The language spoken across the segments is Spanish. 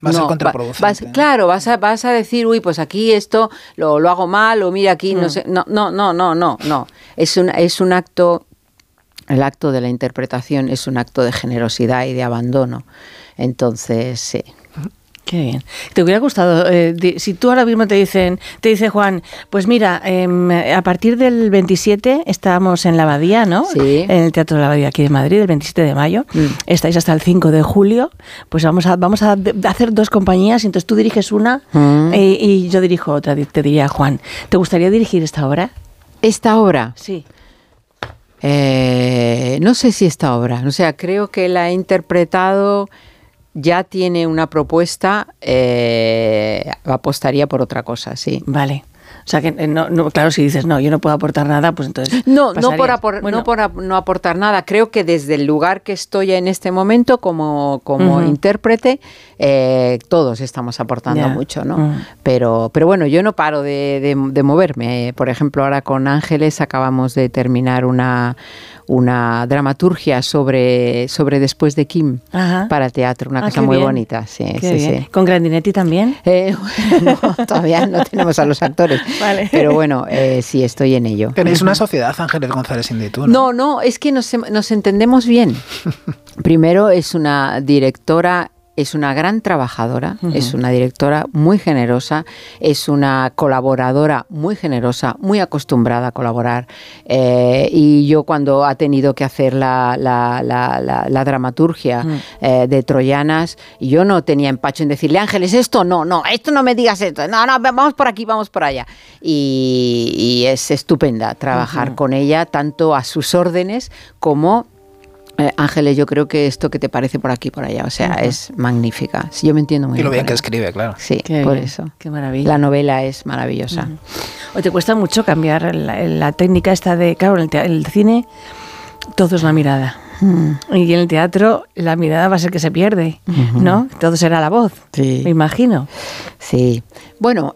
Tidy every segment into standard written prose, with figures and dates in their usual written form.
Va a ser contraproducente. Claro, vas a decir, uy, pues aquí esto lo hago mal, o mira aquí, no sé. No. Es un acto, el acto de la interpretación es un acto de generosidad y de abandono. Entonces, sí. Qué bien. ¿Te hubiera gustado, si tú ahora mismo te dice Juan, pues mira, a partir del 27 estamos en la Abadía, ¿no? Sí. En el Teatro de la Abadía aquí de Madrid, el 27 de mayo. Estáis hasta el 5 de julio. Pues vamos a hacer 2 compañías, y entonces tú diriges una y yo dirijo otra. Te diría, Juan, ¿te gustaría dirigir esta obra? ¿Esta obra? Sí. No sé si esta obra. O sea, creo que la he interpretado... Ya tiene una propuesta, apostaría por otra cosa, sí. Vale. O sea que no, claro, si dices no, yo no puedo aportar nada, pues entonces no por no aportar nada. Creo que desde el lugar que estoy en este momento como intérprete, todos estamos aportando mucho, ¿no? Pero bueno, yo no paro de moverme. Por ejemplo, ahora con Ángeles acabamos de terminar una dramaturgia sobre Después de Kim para teatro, una cosa muy bonita. Sí. ¿Con Grandinetti también? No, todavía no tenemos a los actores. Vale. Pero bueno, sí, estoy en ello. Tenéis una sociedad, Ángeles González Indy-tú, ¿no? No, es que nos entendemos bien. Primero, es una directora... Es una gran trabajadora, es una directora muy generosa, es una colaboradora muy generosa, muy acostumbrada a colaborar. Y yo cuando ha tenido que hacer la dramaturgia de Troyanas, yo no tenía empacho en decirle, Ángeles, esto no me digas esto, no, vamos por aquí, vamos por allá. Y es estupenda trabajar con ella, tanto a sus órdenes como... Ángeles, yo creo que esto que te parece por aquí por allá, o sea, es magnífica. Sí, yo me entiendo muy bien. Y lo bien que escribe, claro. Sí, qué por bien, eso. Qué maravilla. La novela es maravillosa. ¿O te cuesta mucho cambiar la técnica esta de, claro, en el cine todo es una mirada. Y en el teatro la mirada va a ser que se pierde, ¿no? Todo será la voz, me imagino. Sí. Bueno,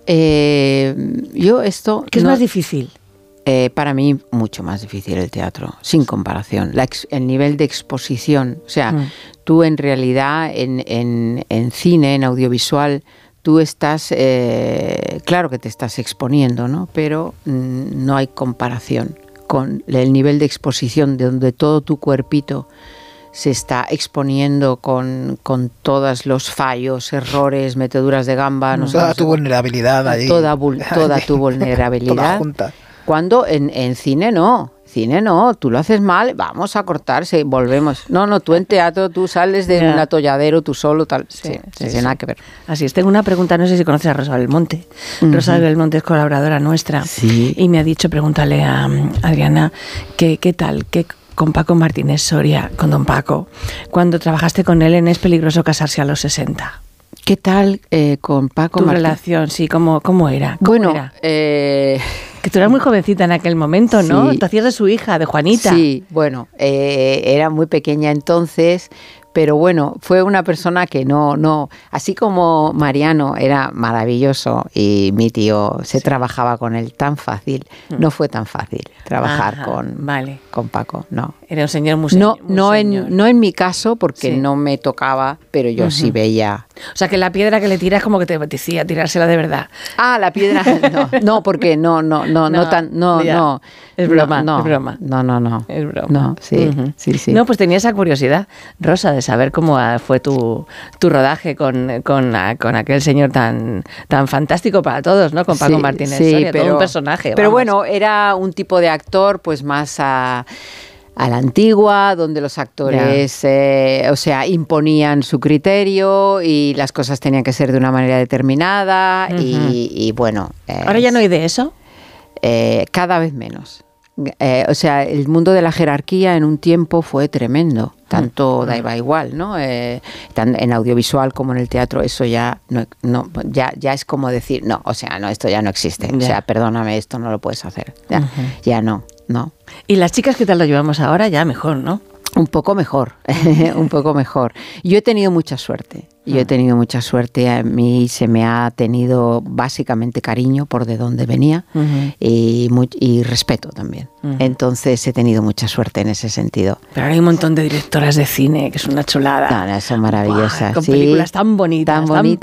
yo esto... ¿Qué es más difícil? Para mí mucho más difícil el teatro, sin comparación. El nivel de exposición, o sea, tú en realidad en cine, en audiovisual, tú estás, claro que te estás exponiendo, ¿no? Pero no hay comparación con el nivel de exposición de donde todo tu cuerpito se está exponiendo con todos los fallos, errores, meteduras de gamba. Toda tu vulnerabilidad ahí. Toda tu vulnerabilidad. Toda junta. Cuando en cine no, tú lo haces mal, vamos a cortarse, volvemos. No, tú en teatro, tú sales de un atolladero tú solo, tal. Sí, nada que ver. Así es, tengo una pregunta, no sé si conoces a Rosa Belmonte. Rosa Belmonte es colaboradora nuestra. Sí. Y me ha dicho, pregúntale a Adriana, ¿qué tal? Con Paco Martínez Soria, con don Paco, cuando trabajaste con él en Es peligroso casarse a los 60. ¿Qué tal con Paco tu Martínez? Relación, sí, ¿cómo era? Bueno, era? Que tú eras muy jovencita en aquel momento, ¿no? Sí. Te hacías de su hija, de Juanita. Sí, bueno, era muy pequeña entonces, pero bueno, fue una persona que no, así como Mariano era maravilloso y mi tío se trabajaba con él tan fácil, no fue tan fácil trabajar con Paco, no. Era un señor muy no en mi caso, porque no me tocaba, pero yo sí veía. O sea, que la piedra que le tiras como que te decía tirársela de verdad. Ah, la piedra, no, porque no. Es broma, no, es broma. No. Es broma. No, sí. No, pues tenía esa curiosidad, Rosa, de saber cómo fue tu rodaje con aquel señor tan fantástico para todos, ¿no? Con Paco Martínez Soria, todo un personaje. Pero bueno, era un tipo de actor pues más a la antigua, donde los actores, imponían su criterio y las cosas tenían que ser de una manera determinada y bueno. ¿Ahora ya no hay de eso? Cada vez menos. El mundo de la jerarquía en un tiempo fue tremendo. Tanto daba igual, ¿no? En audiovisual como en el teatro, eso ya ya es como decir, esto ya no existe. O sea, perdóname, esto no lo puedes hacer. Ya no. ¿Y las chicas qué tal lo llevamos ahora? Ya mejor, ¿no? Un poco mejor, un poco mejor. Yo he tenido mucha suerte. A mí se me ha tenido básicamente cariño por de dónde venía y respeto también. Entonces he tenido mucha suerte en ese sentido. Pero ahora hay un montón de directoras de cine, que es una chulada. No, son maravillosas. Con películas tan bonitas, tan